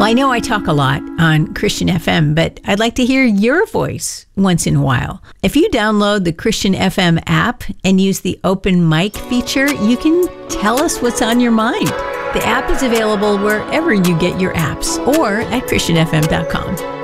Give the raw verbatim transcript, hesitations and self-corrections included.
Well, I know I talk a lot on Christian F M, but I'd like to hear your voice once in a while. If you download the Christian F M app and use the open mic feature, you can tell us what's on your mind. The app is available wherever you get your apps or at christian f m dot com.